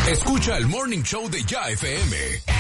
Escucha el Morning Show de Ya FM.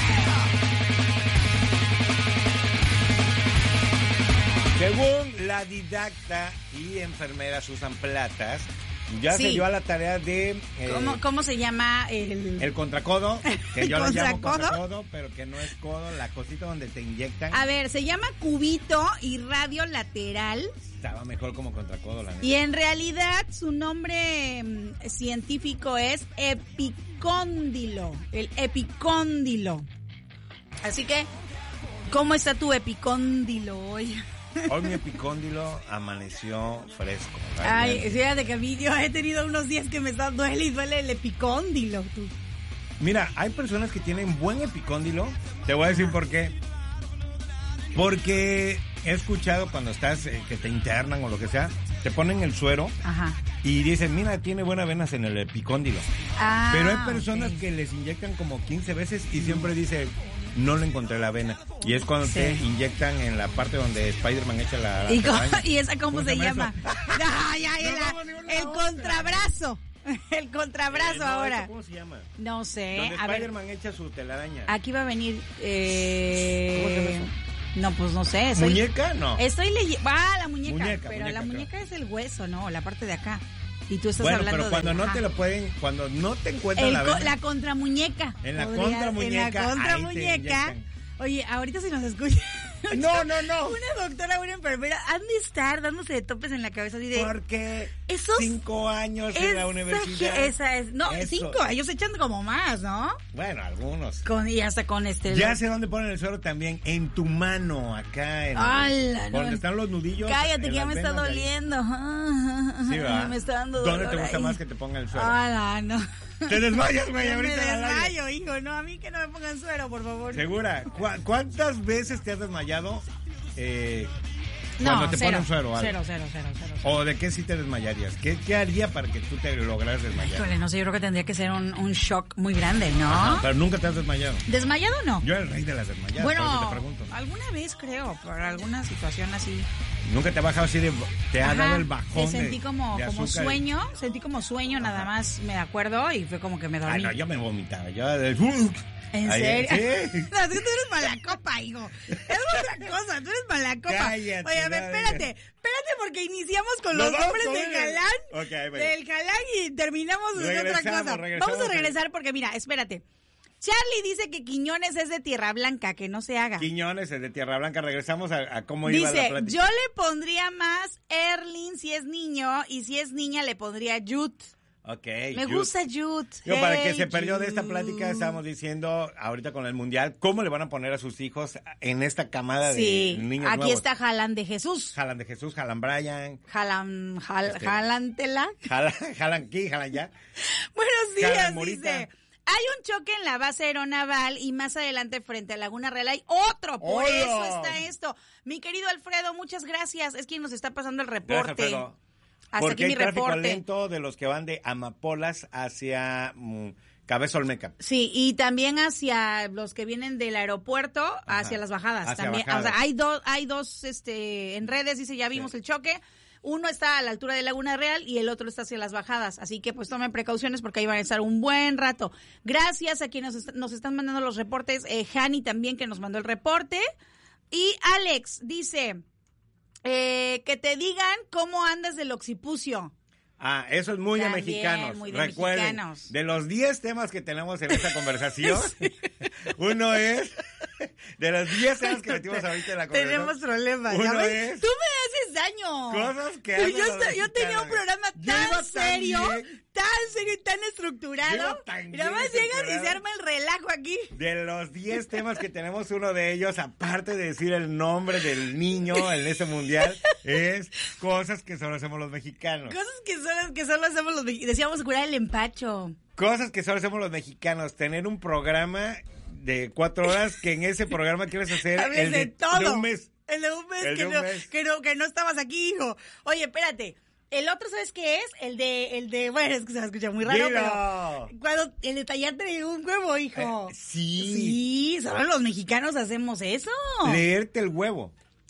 Según la didacta y enfermera Susan Platas, ya se dio a la tarea de... ¿Cómo se llama el contracodo? Que yo lo llamo contracodo, pero que no es codo, la cosita donde te inyectan. A ver, se llama cubito y radio lateral. Estaba mejor como contracodo, la neta. Y en realidad su nombre científico es epicóndilo, el epicóndilo. Así que, ¿cómo está tu epicóndilo hoy? Hoy mi epicóndilo amaneció fresco. Ay, fíjate que a mí yo he tenido unos días que me duele y duele el epicóndilo. Tú. Mira, hay personas que tienen buen epicóndilo. Te voy a decir por qué. Porque he escuchado cuando estás, que te internan o lo que sea, te ponen el suero. Ajá. Y dicen, mira, tiene buenas venas en el epicóndilo. Pero hay personas que les inyectan como 15 veces y siempre dice... No le encontré la vena. Y es cuando te inyectan en la parte donde Spider-Man echa la ¿Y esa cómo se llama? El contrabrazo. El contrabrazo ahora. ¿Cómo se llama? No sé. Donde Spider-Man echa su telaraña. Aquí va a venir... ¿Cómo se llama eso? No, pues no sé. ¿Muñeca? No. Estoy leyendo... la muñeca. Pero la muñeca creo. Es el hueso, ¿no? La parte de acá. Y tú estás hablando pero cuando no te lo pueden, cuando no te encuentran la vena. La contramuñeca. En la contramuñeca. En la contramuñeca. Oye, ahorita si nos escuchan. No. Una doctora, una enfermera han de estar dándose de topes en la cabeza así de... Porque 5 años en la universidad. Esa es... No, 5 años echando como más, ¿no? Bueno, algunos. Y hasta con Ya sé dónde ponen el suero también. En tu mano, acá. Donde están los nudillos. Cállate, que ya me está doliendo. Sí, ¿verdad? Me está dando dolor. ¿Dónde te gusta más que te pongan el suero? No. Te desmayas, güey, ahorita. Me desmayo, hijo. No, a mí que no me pongan suero, por favor. ¿Segura? ¿Cuántas veces te has desmayado cuando te ponen suero? Cero. ¿O de qué sí te desmayarías? ¿Qué haría para que tú te lograras desmayar? Híjole, no sé, yo creo que tendría que ser un shock muy grande, ¿no? Ajá, pero nunca te has desmayado. ¿Desmayado no? Yo era el rey de las desmayadas, bueno, por eso te pregunto. Alguna vez creo, por alguna situación así. ¿Nunca te ha bajado así te ha dado el bajón sentí como sueño? Sentí como sueño, nada más me acuerdo y fue como que me dormí. No, yo me vomitaba, ¿En serio? Sí. No, es que tú eres mala copa, hijo. Es otra cosa, tú eres mala copa. Cállate. Oye, espérate porque iniciamos con los nombres de Galán. Okay, del Galán y terminamos en otra cosa. Vamos a regresar porque mira, espérate. Charlie dice que Quiñones es de Tierra Blanca, que no se haga. Quiñones es de Tierra Blanca. Regresamos a cómo iba la plática. Dice, yo le pondría más Erlin si es niño y si es niña le pondría Jut. Ok. Me gusta Jut. Para el que se perdió de esta plática, estábamos diciendo ahorita con el Mundial, ¿cómo le van a poner a sus hijos en esta camada de niños aquí nuevos? Está Jalan de Jesús. Jalan de Jesús, Jalan Brian. Jalantela. Jalan aquí, Jalan ya. Buenos días, dice. Hay un choque en la base aeronaval y más adelante frente a Laguna Real hay otro. Por eso está esto. Mi querido Alfredo, muchas gracias. Es quien nos está pasando el reporte. Gracias, Alfredo. Hasta Porque aquí hay mi tráfico reporte. lento de los que van de Amapolas hacia Cabeza Olmeca. Sí, y también hacia los que vienen del aeropuerto, hacia las bajadas. Hacia también, bajadas. O sea, hay dos en redes, dice, ya vimos el choque. Uno está a la altura de Laguna Real y el otro está hacia las bajadas. Así que pues tomen precauciones porque ahí van a estar un buen rato. Gracias a quienes nos están mandando los reportes. Hani también que nos mandó el reporte. Y Alex dice que te digan cómo andas del occipucio. Eso es muy También, de mexicanos. muy de Recuerden, mexicanos. De los 10 temas que tenemos en esta conversación, uno es, de los 10 temas que metimos ahorita en la conversación. Tenemos problemas. Uno ¿ya es, tú me haces daño. Cosas que yo tenía un programa tan serio y tan estructurado. Y nada más llegas y se arma el relajo aquí. De los 10 temas que tenemos, uno de ellos, aparte de decir el nombre del niño en ese mundial, es cosas que solo hacemos los mexicanos. Cosas que solo hacemos los mexicanos. Decíamos curar el empacho. Cosas que solo hacemos los mexicanos. Tener un programa de 4 horas que en ese programa quieres hacer el de todo. De un mes. El de un mes, que no estabas aquí, hijo. Oye, espérate. El otro, ¿sabes qué es? El de, bueno, es que se va a escuchar muy raro, pero el de tallarte un huevo, hijo. Sí. Sí, solo los mexicanos hacemos eso. Leerte el huevo.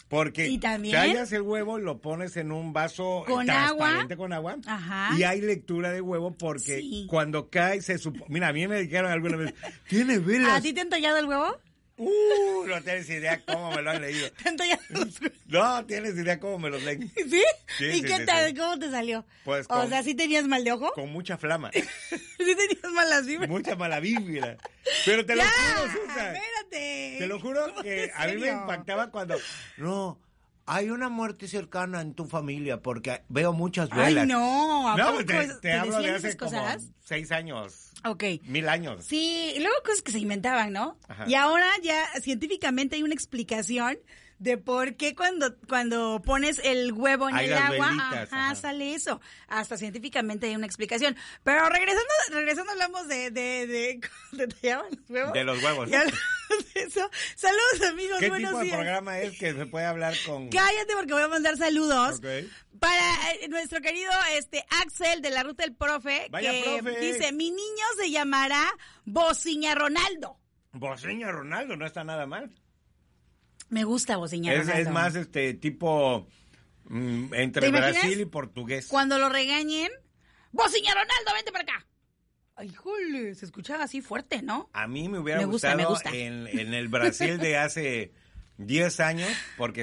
Porque ¿Y también? tallas el huevo, lo pones en un vaso ¿Con transparente agua? con agua. Ajá. Y hay lectura de huevo porque Sí. cuando cae Mira, a mí me dijeron alguna vez, ¿tiene velas? ¿A ti te han tallado el huevo? No tienes idea cómo me lo han leído. ¿Te han tallado los huevos? No tienes idea cómo me los leen. ¿Sí? Sí, ¿Y sí, qué sí, tal? sí. ¿Cómo te salió? Pues O sea, ¿sí tenías mal de ojo? Con mucha flama. ¿Sí tenías malas vibras? Mucha mala vibra. Pero te lo juro, Susan. Espérate. Te lo juro que ¿En a mí me serio? impactaba cuando... No, hay una muerte cercana en tu familia porque veo muchas Ay, velas. no. ¿A No, poco te hablo de decían hace esas como cosas? 6 años. Ok. 1000 años. Sí, y luego cosas que se inventaban, ¿no? Ajá. Y ahora ya científicamente hay una explicación de por qué cuando pones el huevo en Hay el las agua, velitas, ajá. sale eso. Hasta científicamente hay una explicación. Pero regresando hablamos de ¿te tallaban los huevos? De los huevos. Y hablamos de eso. Saludos, amigos, ¿Qué buenos tipo de días. programa es que se puede hablar con...? Cállate porque voy a mandar saludos. Ok. Para nuestro querido Axel de la Ruta del Profe, Vaya, que profe. dice, mi niño se llamará Bociña Ronaldo. Bociña Ronaldo, no está nada mal. Me gusta Bociña Ronaldo. Es más tipo entre ¿Te imaginas? Brasil y portugués. Cuando lo regañen, Bociña Ronaldo, vente para acá. Ay, híjole, se escuchaba así fuerte, ¿no? A mí me hubiera Me gusta. gustado en el Brasil de hace 10 años, porque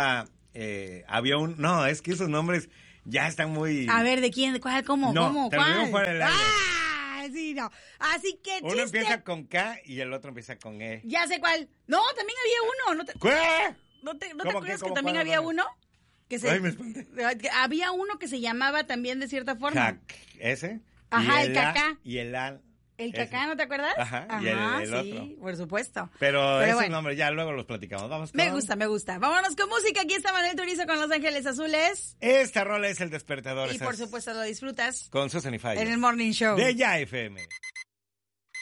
había no, es que esos nombres ya están muy... A ver, ¿de quién? ¿Cuál? ¿Cómo? No, ¿Cómo? te lo digo ¿Cuál? fuera del aire. Sí, no. Así que Uno chiste. empieza con K y el otro empieza con E. Ya sé cuál. No, también había uno. ¿Qué? ¿No te ¿Cómo acuerdas qué? que ¿Cómo también cuál? había uno? Que Ay, me espanté. había uno que se llamaba también de cierta forma. Ese. Ajá, y el cacá. Y el A. ¿El ese. cacá, no te acuerdas? Ajá, y el sí, otro. por supuesto. Pero esos bueno. nombres ya luego los platicamos. Vamos Me con- gusta. Vámonos con música. Aquí está Manuel Turizo con Los Ángeles Azules. Esta rola es El Despertador. Y esa por es supuesto lo disfrutas con Susan y Faya. en el Morning Show. De Ya FM.